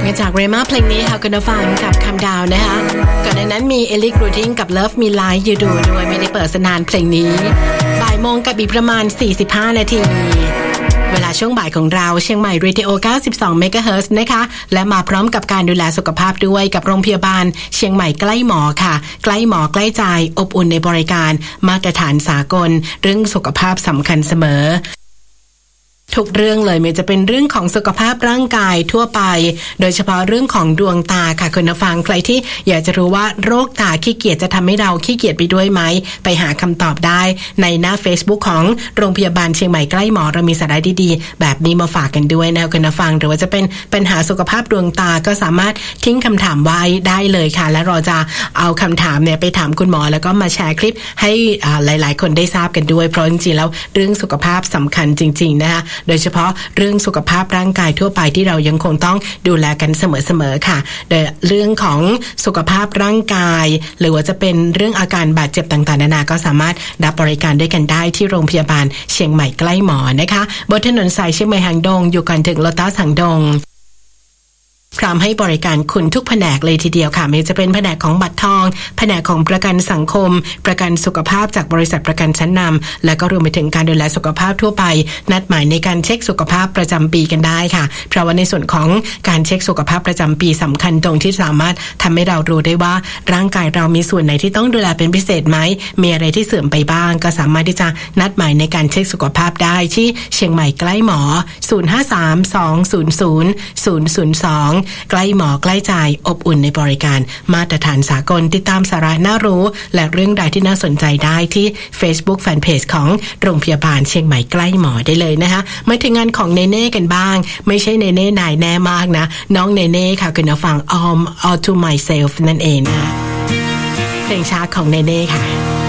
กันจากเรม่าเพลงนี้ค่ะคุณผู้ฟังกับคำดาวนะคะก่อนหน้านั้นมีเอลิกรูดิ้งกับ Love Me Like You Do ด้วยไม่ได้เปิดสนานเพลงนี้บ่ายโมงกับอีกประมาณ45นาทีเวลาช่วงบ่ายของเราเชียงใหม่เรดิโอ92 เมกะเฮิรตซ์นะคะและมาพร้อมกับการดูแลสุขภาพด้วยกับโรงพยาบาลเชียงใหม่ใกล้หมอค่ะใกล้หมอใกล้ใจอบอุ่นในบริการมาตรฐานสากลเรื่องสุขภาพสำคัญเสมอทุกเรื่องเลยไม่จะเป็นเรื่องของสุขภาพร่างกายทั่วไปโดยเฉพาะเรื่องของดวงตาค่ะคุณผู้ฟังใครที่อยากจะรู้ว่าโรคตาขี้เกียจจะทำให้เราขี้เกียจไปด้วยไหมไปหาคำตอบได้ในหน้า Facebook ของโรงพยาบาลเชียงใหม่ใกล้หมอเรามีสาระดีๆแบบนี้มาฝากกันด้วยนะคุณผู้ฟังหรือว่าจะเป็นปัญหาสุขภาพดวงตาก็สามารถทิ้งคำถามไว้ได้เลยค่ะและเราจะเอาคำถามเนี่ยไปถามคุณหมอแล้วก็มาแชร์คลิปให้หลายๆคนได้ทราบกันด้วยเพราะจริงๆแล้วเรื่องสุขภาพสำคัญจริงๆนะคะโดยเฉพาะเรื่องสุขภาพร่างกายทั่วไปที่เรายังคงต้องดูแลกันเสมอๆค่ะโดยเรื่องของสุขภาพร่างกายหรือว่าจะเป็นเรื่องอาการบาดเจ็บต่างๆนานาก็สามารถรับบริการด้วยกันได้ที่โรงพยาบาลเชียงใหม่ใกล้หมอนะคะบนถนนสายเชียงใหม่หางดงอยู่ก่อนถึงโลตัสหางดงพร้อมให้บริการคุณทุกแผนกเลยทีเดียวค่ะไม่ว่าจะเป็นแผนกของบัตรทองแผนกของประกันสังคมประกันสุขภาพจากบริษัทประกันชั้นนำและก็รวมไปถึงการดูแลสุขภาพทั่วไปนัดหมายในการเช็คสุขภาพประจำปีกันได้ค่ะเพราะว่าในส่วนของการเช็คสุขภาพประจำปีสำคัญตรงที่สามารถทำให้เรารู้ได้ว่าร่างกายเรามีส่วนไหนที่ต้องดูแลเป็นพิเศษไหมมีอะไรที่เสื่อมไปบ้างก็สามารถที่จะนัดหมายในการเช็คสุขภาพได้ที่เชียงใหม่ใกล้หมอ053-200-002ใกล้หมอใกล้ใจอบอุ่นในบริการมาตรฐานสากลติดตามสาระน่ารู้และเรื่องใดที่น่าสนใจได้ที่ Facebook Fanpage ของโรงพยาบาลเชียงใหม่ใกล้หมอได้เลยนะคะมาถึงงานของเนเน่กันบ้างไม่ใช่เนเน่นายแน่มากนะน้องเนเน่ค่ะคุณผู้ฟัง All to Myself นั่นเองนะเพลงช้าของเนเน่ค่ะ